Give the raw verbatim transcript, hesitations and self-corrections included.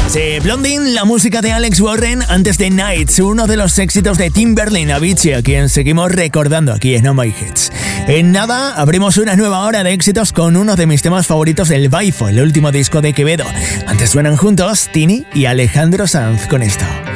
Sí, Blondin, la música de Alex Warren, antes de Nights, uno de los éxitos de Timberlake, Avicii, a quien seguimos recordando aquí en Oh My Hits. En nada, abrimos una nueva hora de éxitos con uno de mis temas favoritos del Baifo, el último disco de Quevedo. Antes suenan juntos Tini y Alejandro Sanz con esto.